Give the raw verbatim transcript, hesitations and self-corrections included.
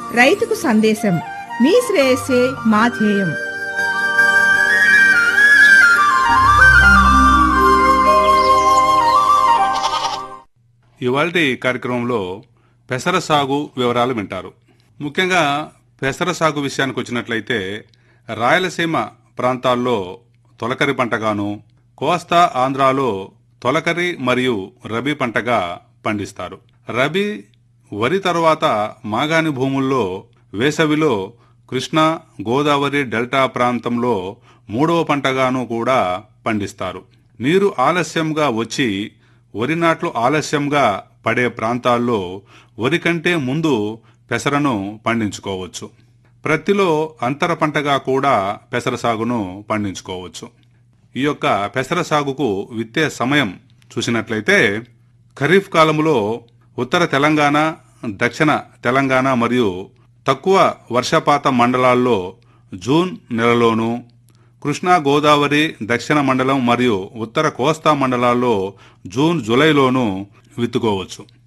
రైతుకు సందేశం. మీ శ్రేయస్సే మా ధ్యేయం. ఇవాల్టి కార్యక్రమంలో పెసర సాగు వివరాలు వింటారు. ముఖ్యంగా పెసర సాగు విషయానికి వచ్చినట్లయితే రాయలసీమ ప్రాంతాల్లో తొలకరి పంటగాను, కోస్తా ఆంధ్రాలో తొలకరి మరియు రబీ పంటగా పండిస్తారు. రబీ వరి తరువాత మాగాణి భూముల్లో వేసవిలో కృష్ణా గోదావరి డెల్టా ప్రాంతంలో మూడవ పంటగాను కూడా పండిస్తారు. నీరు ఆలస్యంగా వచ్చి వరి నాట్లు ఆలస్యంగా పడే ప్రాంతాల్లో వరి కంటే ముందు పెసరను పండించుకోవచ్చు. ప్రత్తిలో అంతర పంటగా కూడా పెసర సాగును పండించుకోవచ్చు. ఈ యొక్క పెసర సాగుకు విత్తే సమయం చూసినట్లయితే ఖరీఫ్ కాలంలో ఉత్తర తెలంగాణ, దక్షిణ తెలంగాణ మరియు తక్కువ వర్షపాత మండలాల్లో జూన్ నెలలోనూ, కృష్ణా గోదావరి దక్షిణ మండలం మరియు ఉత్తర కోస్తా మండలాల్లో జూన్ జూలైలోనూ విత్తుకోవచ్చు.